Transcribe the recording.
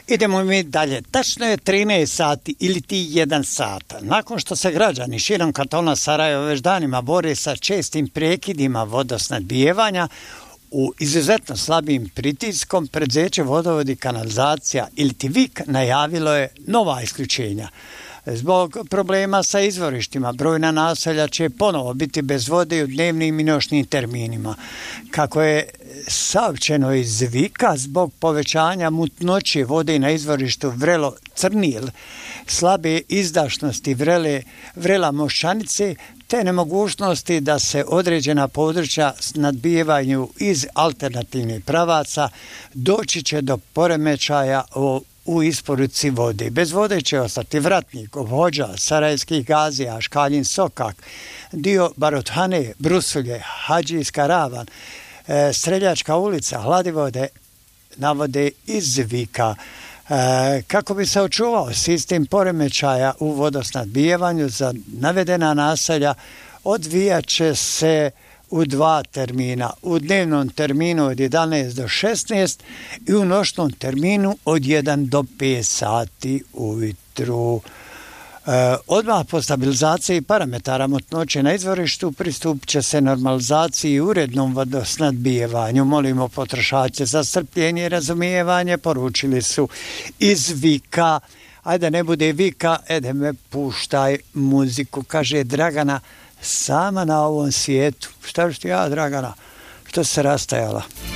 Idemo mi dalje. Tačno je 13 sati ili ti 1 sat. Nakon što se građani širom kantona Sarajeva već danima bore sa čestim prekidima vodosnabdijevanja, u izuzetno slabim pritiskom preduzeće Vodovod i kanalizacija ili ti VIK najavilo je nova isključenja. Zbog problema sa izvorištima, brojna naselja će ponovo biti bez vode u dnevnim i noćnim terminima. Kako je saopćeno iz VIK-a, zbog povećanja mutnoće vode na izvorištu Vrelo Crnil, slabe izdašnosti Vrela Moščanice, te nemogućnosti da se određena područja snabdijevaju iz alternativnih pravaca, doći će do poremećaja u isporuci vode. Bez vode će ostati Vratnik, Obhođa, Sarajevski Gazija, Škaljin Sokak, dio Barothane, Brusulje, Hadžijska Ravan, Streljačka ulica, Hladivode, navode iz VIK-a. Kako bi se očuvao sistem poremećaja u vodosnabdijevanju za navedena naselja, odvijat će se u 2 termina. U dnevnom terminu od 11 do 16 i u noćnom terminu od 1 do 5 sati ujutru. Odmah po stabilizaciji parametara mutnoće na izvorištu pristupit će se normalizaciji i urednom vodosnabdijevanju. Molimo potrošače za strpljenje i razumijevanje, poručili su iz VIK-a. Ajde, ne bude VIK-a, ede me puštaj muziku, kaže Dragana, sama na ovom svijetu. Šta ću ti ja, Dragana, što se rastajala?